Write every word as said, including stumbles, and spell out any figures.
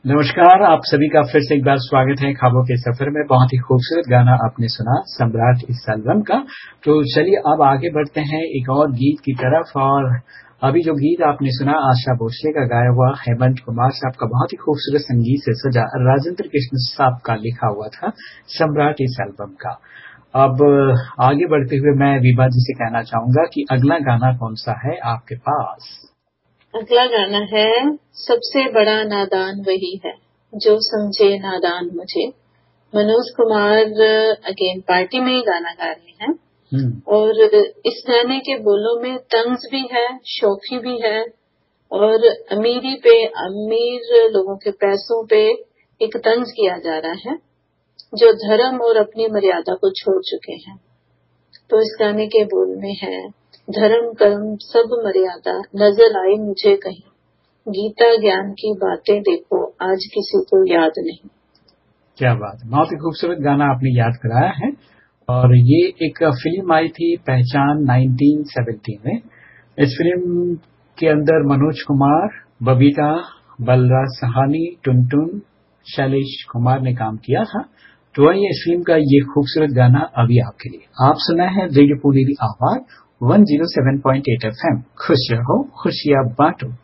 नमस्कार, आप सभी का फिर से एक बार स्वागत है ख्वाबों के सफर में। बहुत ही खूबसूरत गाना आपने सुना सम्राट इस एल्बम का। तो चलिए अब आगे बढ़ते हैं एक और गीत की तरफ। और अभी जो गीत आपने सुना आशा भोसले का गाया हुआ, हेमंत कुमार साहब का बहुत ही खूबसूरत संगीत से सजा, राजेंद्र कृष्ण साहब का लिखा हुआ था सम्राट इस एल्बम का। अब आगे बढ़ते हुए मैं विभा जी से कहना चाहूंगा कि अगला गाना कौन सा है आपके पास? अगला गाना है सबसे बड़ा नादान वही है जो समझे नादान मुझे। मनोज कुमार अगेन पार्टी में ही गाना गा रहे हैं और इस गाने के बोलों में तंज भी है, शौकी भी है और अमीरी पे, अमीर लोगों के पैसों पे एक तंज किया जा रहा है जो धर्म और अपनी मर्यादा को छोड़ चुके हैं। तो इस गाने के बोल में है, धर्म कर्म सब मर्यादा नजर आई मुझे कहीं, गीता ज्ञान की बातें देखो आज किसी को याद नहीं। क्या बात है, बहुत ही खूबसूरत गाना आपने याद कराया है। और ये एक फिल्म आई थी पहचान नाइनटीन सेवेंटी में। इस फिल्म के अंदर मनोज कुमार, बबीता, बलराज सहानी, टुनटुन, शैलेश कुमार ने काम किया था। तो वही इस फिल्म का ये खूबसूरत गाना अभी आपके लिए। आप सुना है रेडियो पुनेरी आवाज one zero seven point eight F M. खुश रहो, खुशियां बांटो।